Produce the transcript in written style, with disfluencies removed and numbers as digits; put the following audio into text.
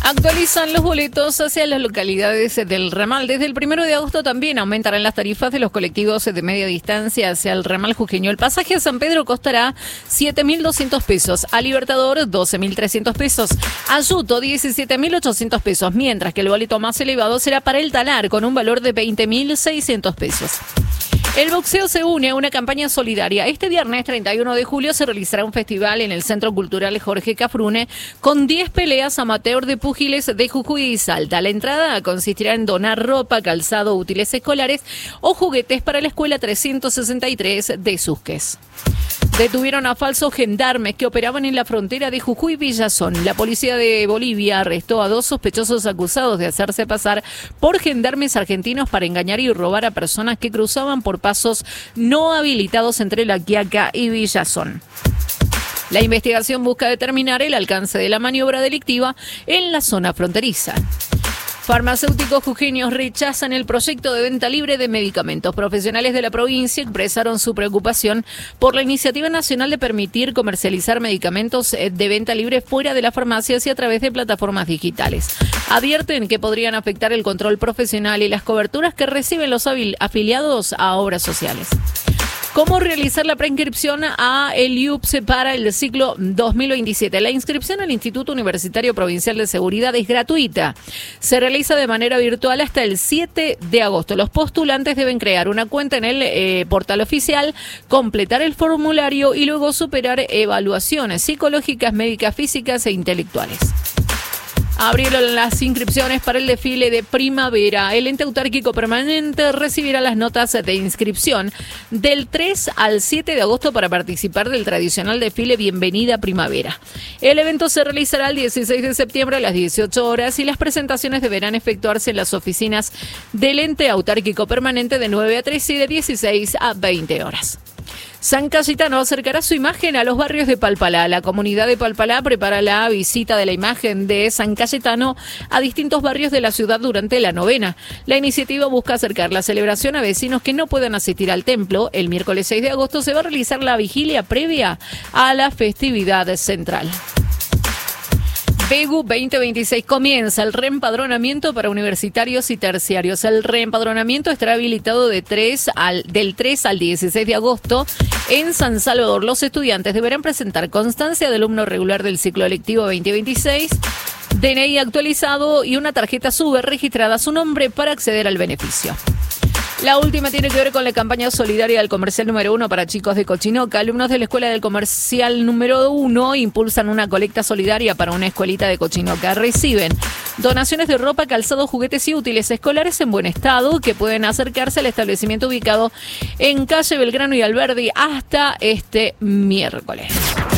Actualizan los boletos hacia las localidades del ramal. Desde el 1 de agosto también aumentarán las tarifas de los colectivos de media distancia hacia el ramal jujeño. El pasaje a San Pedro costará 7.200 pesos, a Libertador 12.300 pesos, a Yuto 17.800 pesos, mientras que el boleto más elevado será para el Talar con un valor de 20.600 pesos. El boxeo se une a una campaña solidaria. Este viernes 31 de julio se realizará un festival en el Centro Cultural Jorge Cafrune con 10 peleas amateur de púgiles de Jujuy y Salta. La entrada consistirá en donar ropa, calzado, útiles escolares o juguetes para la escuela 363 de Susques. Detuvieron a falsos gendarmes que operaban en la frontera de Jujuy y Villazón. La policía de Bolivia arrestó a 2 sospechosos acusados de hacerse pasar por gendarmes argentinos para engañar y robar a personas que cruzaban por pasos no habilitados entre La Quiaca y Villazón. La investigación busca determinar el alcance de la maniobra delictiva en la zona fronteriza. Farmacéuticos jujeños rechazan el proyecto de venta libre de medicamentos. Profesionales de la provincia expresaron su preocupación por la iniciativa nacional de permitir comercializar medicamentos de venta libre fuera de las farmacias y a través de plataformas digitales. Advierten que podrían afectar el control profesional y las coberturas que reciben los afiliados a obras sociales. ¿Cómo realizar la preinscripción a el IUPS para el ciclo 2027? La inscripción al Instituto Universitario Provincial de Seguridad es gratuita. Se realiza de manera virtual hasta el 7 de agosto. Los postulantes deben crear una cuenta en el portal oficial, completar el formulario y luego superar evaluaciones psicológicas, médicas, físicas e intelectuales. Abrieron las inscripciones para el desfile de primavera. El ente autárquico permanente recibirá las notas de inscripción del 3 al 7 de agosto para participar del tradicional desfile Bienvenida Primavera. El evento se realizará el 16 de septiembre a las 18 horas y las presentaciones deberán efectuarse en las oficinas del ente autárquico permanente de 9 a 13 y de 16 a 20 horas. San Cayetano acercará su imagen a los barrios de Palpalá. La comunidad de Palpalá prepara la visita de la imagen de San Cayetano a distintos barrios de la ciudad durante la novena. La iniciativa busca acercar la celebración a vecinos que no puedan asistir al templo. El miércoles 6 de agosto se va a realizar la vigilia previa a la festividad central. PEGU 2026 comienza el reempadronamiento para universitarios y terciarios. El reempadronamiento estará habilitado del 3 al 16 de agosto en San Salvador. Los estudiantes deberán presentar constancia de alumno regular del ciclo lectivo 2026, DNI actualizado y una tarjeta SUBE registrada a su nombre para acceder al beneficio. La última tiene que ver con la campaña solidaria del Comercial número 1 para chicos de Cochinoca. Alumnos de la Escuela del Comercial número 1 impulsan una colecta solidaria para una escuelita de Cochinoca. Reciben donaciones de ropa, calzado, juguetes y útiles escolares en buen estado que pueden acercarse al establecimiento ubicado en calle Belgrano y Alberdi hasta este miércoles.